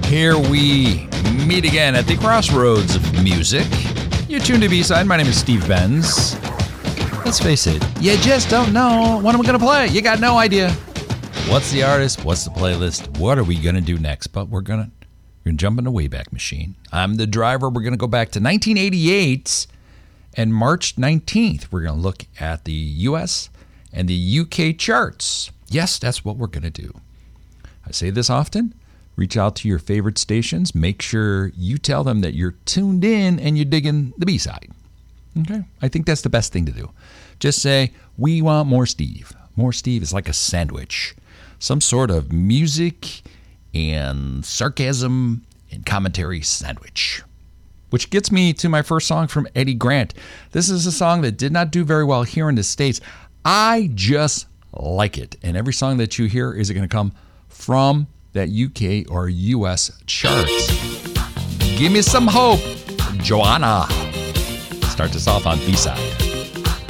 Here we meet again at the crossroads of music. You're tuned to B-Side. My name is Steve Benz. Let's face it, you just don't know what I'm going to play. You got no idea. What's the artist? What's the playlist? What are we going to do next? But we're going to jump in the Wayback Machine. I'm the driver. We're going to go back to 1988 and March 19th. We're going to look at the U.S. and the UK charts. Yes, that's what we're going to do. I say this often. Reach out to your favorite stations. Make sure you tell them that you're tuned in and you're digging the B-side. Okay? I think that's the best thing to do. Just say, we want more Steve. More Steve is like a sandwich. Some sort of music and sarcasm and commentary sandwich. Which gets me to my first song from Eddie Grant. This is a song that did not do very well here in the States. I just like it. And every song that you hear is going to come from that UK or US chart. Give me some hope, Joanna. Start us off on B-side.